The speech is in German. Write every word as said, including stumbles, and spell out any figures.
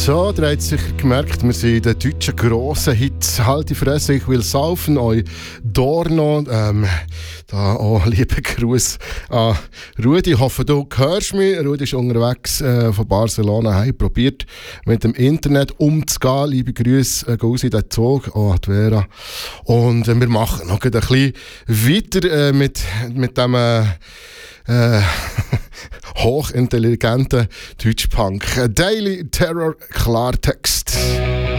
So, ihr habt sicher gemerkt, wir sind in den deutschen grossen Hits «Halt die Fresse, ich will saufen», «Oi Dorno». Ähm, da auch liebe Gruß an Rudi. Ich hoffe, du hörst mich. Rudi ist unterwegs äh, von Barcelona heim. Probiert mit dem Internet umzugehen. Liebe Grüße, äh, raus in den Zug, auch an die Vera. Und äh, wir machen noch ein bisschen weiter äh, mit, mit dem äh, äh, hochintelligenten Deutschpunk. Daily Terror Klartext.